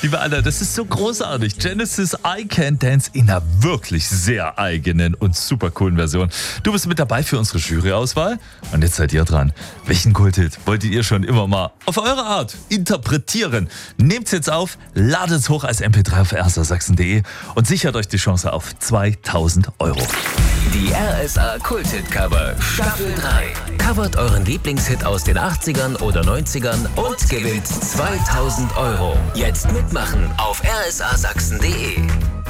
Liebe Anna, das ist so großartig. Genesis I Can Dance in einer wirklich sehr eigenen und super coolen Version. Du bist mit dabei für unsere Juryauswahl und jetzt seid ihr dran. Welchen Kulthit wolltet ihr schon immer mal auf eure Art interpretieren? Nehmt's jetzt auf, ladet es hoch als MP3 auf rsasachsen.de und sichert euch die Chance auf 2000 €. Die RSA Kulthit-Cover Staffel 3. Covert euren Lieblingshit aus den 80ern oder 90ern und gewinnt 2000 €. Jetzt mitmachen auf rsasachsen.de.